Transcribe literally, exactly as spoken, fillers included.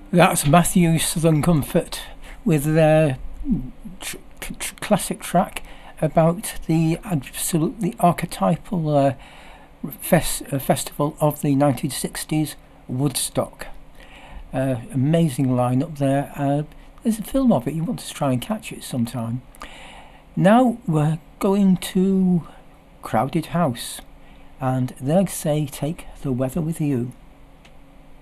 That's Matthew Southern Comfort with their tr- tr- classic track about the absolutely archetypal uh, fes- uh, festival of the nineteen sixties, Woodstock. Uh, amazing lineup there. Uh, there's a film of it. You want to try and catch it sometime. Now we're going to Crowded House, and they say take the weather with you.